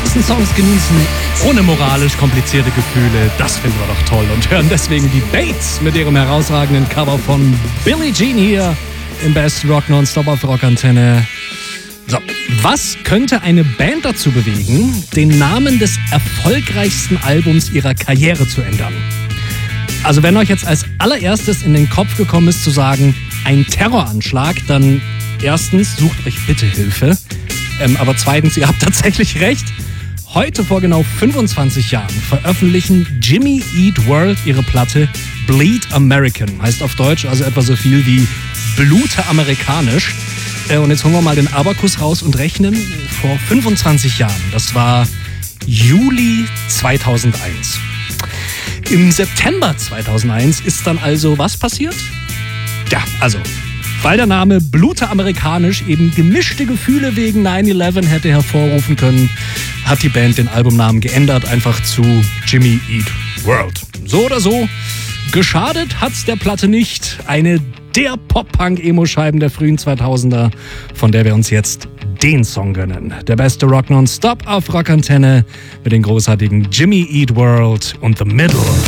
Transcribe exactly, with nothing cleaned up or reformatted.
einfachsten Songs genießen, ohne moralisch komplizierte Gefühle. Das finden wir doch toll und hören deswegen die Bates mit ihrem herausragenden Cover von Billie Jean hier im Best Rock Nonstop auf Rockantenne. So, was könnte eine Band dazu bewegen, den Namen des erfolgreichsten Albums ihrer Karriere zu ändern? Also wenn euch jetzt als allererstes in den Kopf gekommen ist zu sagen, ein Terroranschlag, dann erstens, sucht euch bitte Hilfe. Ähm, aber zweitens, ihr habt tatsächlich recht. Heute vor genau fünfundzwanzig Jahren veröffentlichen Jimmy Eat World ihre Platte Bleed American. Heißt auf Deutsch also etwa so viel wie Blute amerikanisch. Äh, und jetzt holen wir mal den Abakus raus und rechnen. Vor fünfundzwanzig Jahren, das war Juli zweitausendeins. Im September zweitausendeins ist dann also was passiert? Ja, also, weil der Name Blute amerikanisch eben gemischte Gefühle wegen neun elf hätte hervorrufen können, hat die Band den Albumnamen geändert, einfach zu Jimmy Eat World. So oder so, geschadet hat's der Platte nicht. Eine der Pop-Punk-Emo-Scheiben der frühen zweitausender, von der wir uns jetzt den Song gönnen. Der beste Rock Nonstop auf Rockantenne mit den großartigen Jimmy Eat World und The Middle.